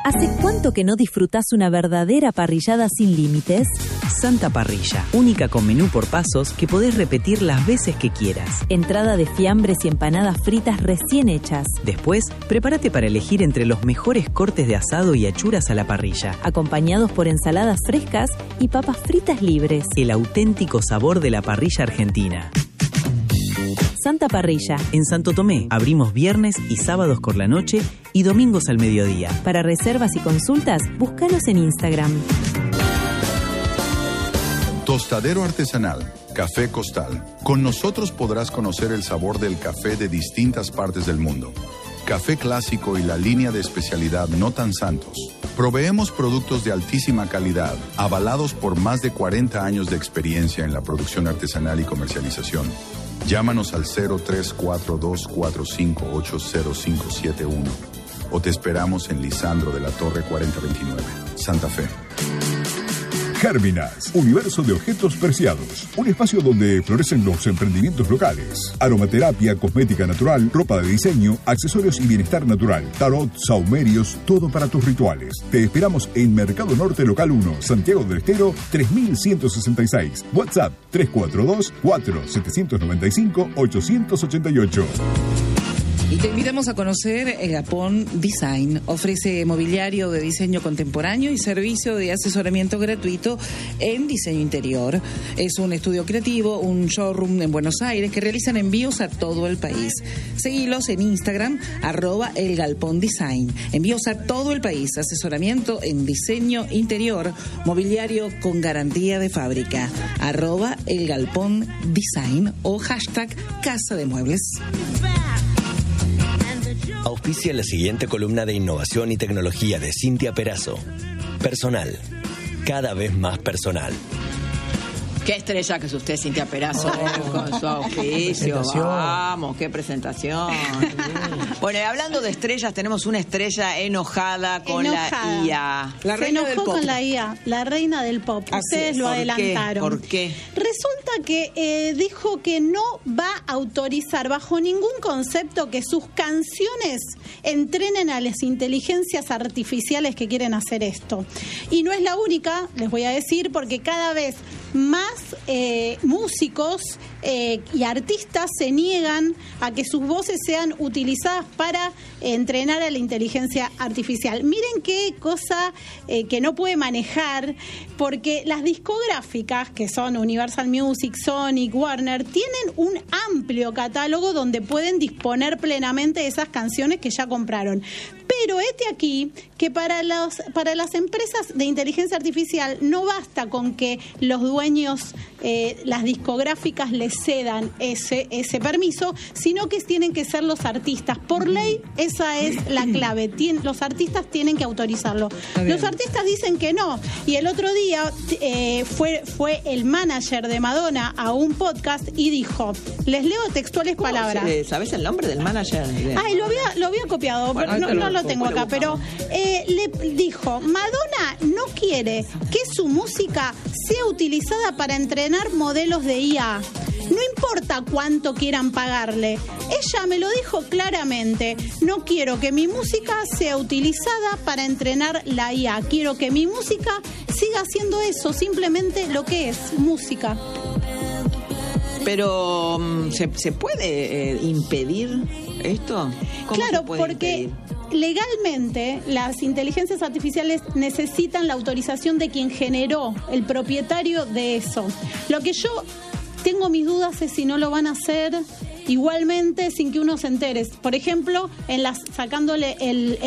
¿Hace cuánto que no disfrutás una verdadera parrillada sin límites? Santa Parrilla, única con menú por pasos que podés repetir las veces que quieras. Entrada de fiambres y empanadas fritas recién hechas. Después, prepárate para elegir entre los mejores cortes de asado y achuras a la parrilla, acompañados por ensaladas frescas y papas fritas libres. El auténtico sabor de la parrilla argentina. Santa Parrilla. En Santo Tomé, abrimos viernes y sábados por la noche y domingos al mediodía. Para reservas y consultas, búscanos en Instagram. Tostadero artesanal, Café Costal. Con nosotros podrás conocer el sabor del café de distintas partes del mundo. Café clásico y la línea de especialidad No Tan Santos. Proveemos productos de altísima calidad, avalados por más de 40 años de experiencia en la producción artesanal y comercialización. Llámanos al 034245805571 o te esperamos en Lisandro de la Torre 4029, Santa Fe. Gérminas, universo de objetos preciados. Un espacio donde florecen los emprendimientos locales. Aromaterapia, cosmética natural, ropa de diseño, accesorios y bienestar natural. Tarot, saumerios, todo para tus rituales. Te esperamos en Mercado Norte Local 1, Santiago del Estero, 3166. WhatsApp 342-4795-888. Y te invitamos a conocer El Galpón Design. Ofrece mobiliario de diseño contemporáneo y servicio de asesoramiento gratuito en diseño interior. Es un estudio creativo, un showroom en Buenos Aires que realizan envíos a todo el país. Seguilos en Instagram, @elgalpondesign. Envíos a todo el país, asesoramiento en diseño interior, mobiliario con garantía de fábrica. @elgalpondesign o hashtag Casa de Muebles. Auspicia la siguiente columna de innovación y tecnología de Cintia Perazo. Personal. Cada vez más personal. Qué estrella que es usted, Cintia Perazo, con su auspicio. Vamos, qué presentación. Bueno, y hablando de estrellas, tenemos una estrella enojada con la IA. La reina del pop. Con la IA, la reina del pop. Ustedes lo adelantaron. ¿Por qué? Resulta que dijo que no va a autorizar bajo ningún concepto que sus canciones entrenen a las inteligencias artificiales que quieren hacer esto. Y no es la única, les voy a decir, porque cada vez más músicos y artistas se niegan a que sus voces sean utilizadas para entrenar a la inteligencia artificial. Miren qué cosa que no puede manejar, porque las discográficas, que son Universal Music, Sonic, Warner, tienen un amplio catálogo donde pueden disponer plenamente de esas canciones que ya compraron. Pero aquí que para las empresas de inteligencia artificial no basta con que los dueños, las discográficas les cedan ese permiso, sino que tienen que ser los artistas. Por ley, esa es la clave. Los artistas tienen que autorizarlo. Los artistas dicen que no. Y el otro día fue el manager de Madonna a un podcast y dijo, les leo textuales palabras. ¿Sabes el nombre del manager? Ay, lo había copiado, bueno, pero no lo tengo acá, pero le dijo, Madonna no quiere que su música sea utilizada para entrenar modelos de IA. No importa cuánto quieran pagarle. Ella me lo dijo claramente. No quiero que mi música sea utilizada para entrenar la IA. Quiero que mi música siga siendo eso, simplemente lo que es, música. Pero, ¿se puede impedir esto? Claro, porque legalmente las inteligencias artificiales necesitan la autorización de quien generó, el propietario de eso. Lo que yo tengo mis dudas es si no lo van a hacer igualmente sin que uno se entere. Por ejemplo, sacándole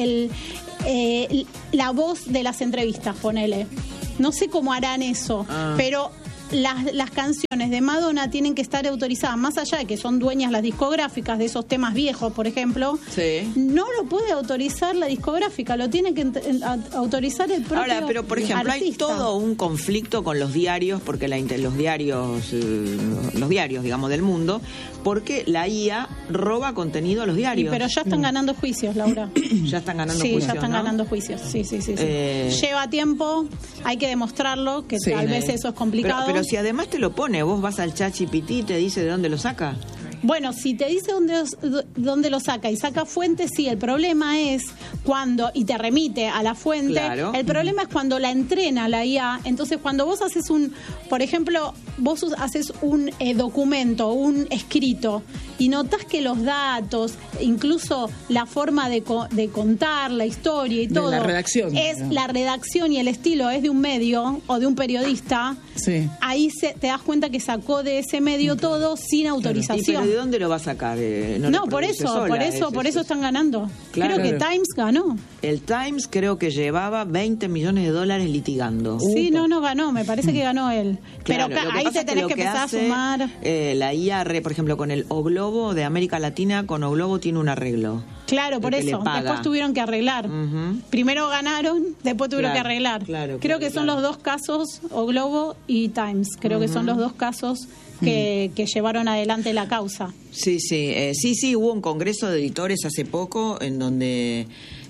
la voz de las entrevistas, ponele. No sé cómo harán eso, pero las canciones de Madonna tienen que estar autorizadas, más allá de que son dueñas las discográficas de esos temas viejos, por ejemplo. Sí. No lo puede autorizar la discográfica, lo tiene que autorizar el propio artista. Ahora, pero por ejemplo, hay todo un conflicto con los diarios, porque los diarios, digamos, del mundo, porque la IA roba contenido a los diarios. Sí, pero ya están ganando juicios, Laura. Ya están ganando juicios, ya están ganando juicios. Sí. Lleva tiempo, hay que demostrarlo, que tal vez eso es complicado. Pero si además te lo pone, vos vas al ChatGPT y te dice de dónde lo saca. Bueno, si te dice dónde lo saca y saca fuentes, sí, el problema es cuando, y te remite a la fuente, claro. El problema es cuando la entrena la IA. Entonces, cuando vos haces por ejemplo, vos haces un documento, un escrito, y notás que los datos, incluso la forma de contar la historia y todo, la redacción, la redacción y el estilo es de un medio o de un periodista, sí. Ahí te das cuenta que sacó de ese medio todo sin autorización. ¿Pero de dónde lo va a sacar? No, por eso están ganando. Claro. Creo que Times ganó. El Times creo que llevaba $20 millones litigando. Sí, no ganó, me parece que ganó él. Claro, pero ahí te tenés que empezar a sumar. La IA, por ejemplo, con el O Globo de América Latina, con O Globo tiene un arreglo. Claro, por eso. Después tuvieron que arreglar. Primero ganaron, después tuvieron que arreglar. Creo que son los dos casos, O Globo y Times. Creo que son los dos casos que llevaron adelante la causa. Sí, hubo un congreso de editores hace poco en donde...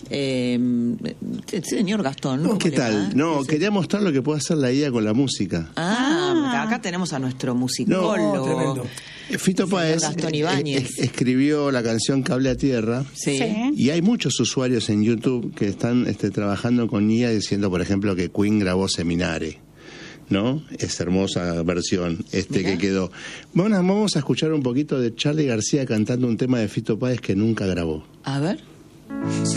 señor Gastón, ¿qué tal? Quería mostrar lo que puede hacer la IA con la música. Acá tenemos a nuestro musicólogo. Tremendo. Fito Páez escribió la canción Cable a Tierra. Sí. Y hay muchos usuarios en YouTube que están trabajando con IA diciendo, por ejemplo, que Queen grabó Seminare, ¿no? Esa hermosa versión que quedó. Vamos a escuchar un poquito de Charly García cantando un tema de Fito Páez que nunca grabó. A ver.